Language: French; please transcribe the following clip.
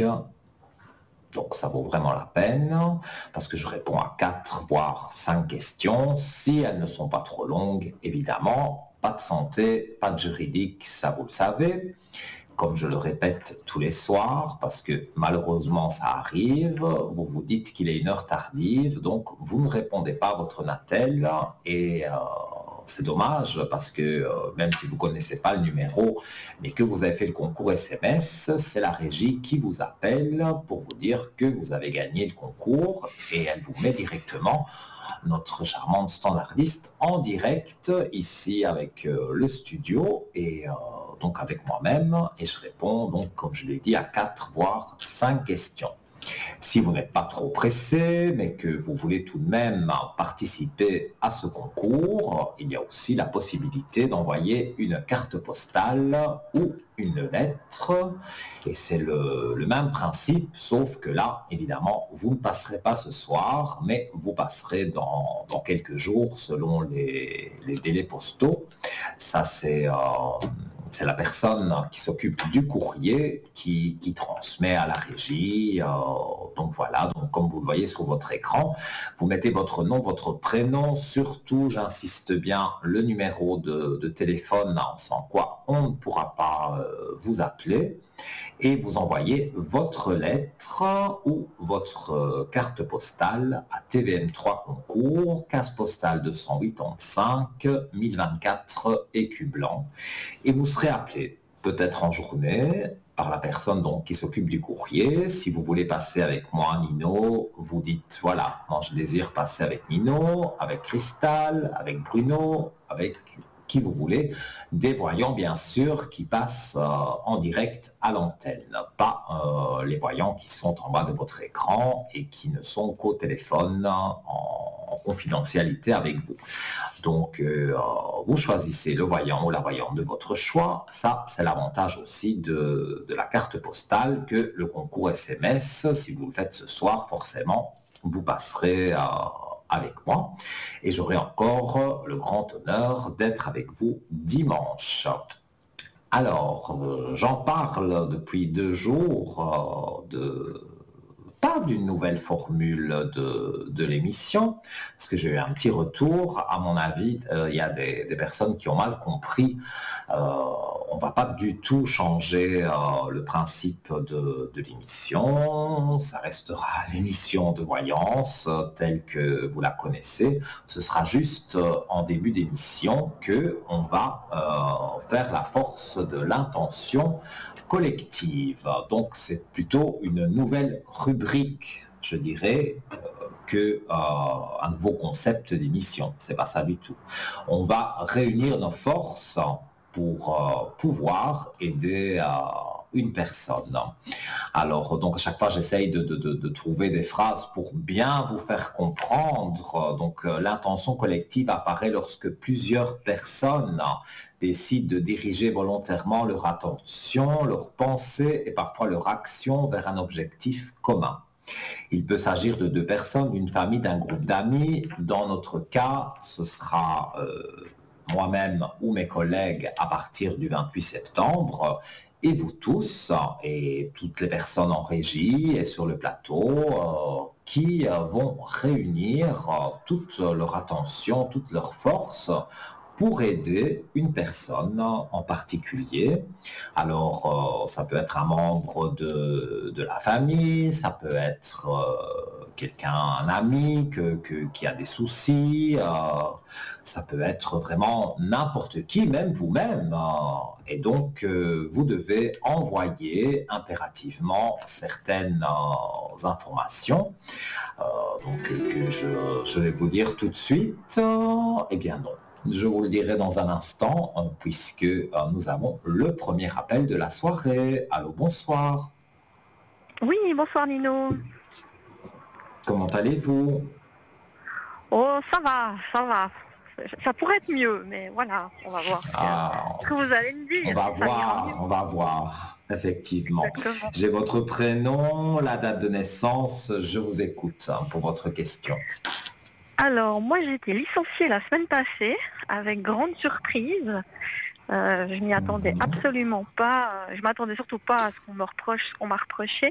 Donc ça vaut vraiment la peine parce que je réponds à 4 voire 5 questions. Si elles ne sont pas trop longues, évidemment, pas de santé, pas de juridique, ça vous le savez. Comme je le répète tous les soirs, parce que malheureusement ça arrive, vous vous dites qu'il est une heure tardive, donc vous ne répondez pas à votre Natel et c'est dommage parce que même si vous ne connaissez pas le numéro, mais que vous avez fait le concours SMS, c'est la régie qui vous appelle pour vous dire que vous avez gagné le concours et elle vous met directement notre charmante standardiste en direct ici avec le studio et donc avec moi-même et je réponds donc comme je l'ai dit à 4 voire 5 questions. Si vous n'êtes pas trop pressé, mais que vous voulez tout de même participer à ce concours, il y a aussi la possibilité d'envoyer une carte postale ou une lettre. Et c'est le même principe, sauf que là, évidemment, vous ne passerez pas ce soir, mais vous passerez dans quelques jours selon les délais postaux. Ça, c'est la personne qui s'occupe du courrier qui transmet à la régie. Donc voilà, donc comme vous le voyez sur votre écran, vous mettez votre nom, votre prénom, surtout, j'insiste bien, le numéro de téléphone, sans quoi on ne pourra pas vous appeler. Et vous envoyez votre lettre ou votre carte postale à TVM3 Concours, case postale 285 1024 Écu-Blanc. Et vous serez appelé, peut-être en journée, par la personne donc, qui s'occupe du courrier. Si vous voulez passer avec moi, Nino, vous dites, voilà, moi je désire passer avec Nino, avec Cristal, avec Bruno, avec qui vous voulez, des voyants bien sûr qui passent en direct à l'antenne, pas les voyants qui sont en bas de votre écran et qui ne sont qu'au téléphone en confidentialité avec vous. Donc, vous choisissez le voyant ou la voyante de votre choix. Ça, c'est l'avantage aussi de la carte postale que le concours SMS. Si vous le faites ce soir, forcément, vous passerez avec moi. Et j'aurai encore le grand honneur d'être avec vous dimanche. Alors, j'en parle depuis 2 jours pas d'une nouvelle formule de l'émission, parce que j'ai eu un petit retour. À mon avis, il y a des personnes qui ont mal compris. On ne va pas du tout changer le principe de l'émission. Ça restera l'émission de voyance telle que vous la connaissez. Ce sera juste en début d'émission qu'on va faire la force de l'intention collective. Donc c'est plutôt une nouvelle rubrique, je dirais, que un nouveau concept d'émission. C'est pas ça du tout. On va réunir nos forces pour pouvoir aider une personne. Alors, donc, à chaque fois, j'essaye de trouver des phrases pour bien vous faire comprendre. Donc, l'intention collective apparaît lorsque plusieurs personnes décident de diriger volontairement leur attention, leur pensée et parfois leur action vers un objectif commun. Il peut s'agir de 2 personnes, d'une famille, d'un groupe d'amis. Dans notre cas, ce sera moi-même ou mes collègues à partir du 28 septembre. Et vous tous, et toutes les personnes en régie et sur le plateau, qui vont réunir toute leur attention, toute leur force pour aider une personne en particulier. Alors, ça peut être un membre de la famille, ça peut être quelqu'un, un ami qui a des soucis, ça peut être vraiment n'importe qui, même vous-même. Et donc, vous devez envoyer impérativement certaines informations. Donc, que je vais vous dire tout de suite. Eh bien non. Je vous le dirai dans un instant, puisque nous avons le premier appel de la soirée. Allô, bonsoir. Oui, bonsoir Nino. Comment allez-vous? Oh, ça va, ça va. Ça pourrait être mieux, mais voilà, on va voir ce que vous allez me dire. On va voir, effectivement. Exactement. J'ai votre prénom, la date de naissance, je vous écoute pour votre question. Alors, moi j'ai été licenciée la semaine passée, avec grande surprise. Je m'y attendais absolument pas. Je m'attendais surtout pas à ce qu'on me reproche, ce qu'on m'a reproché.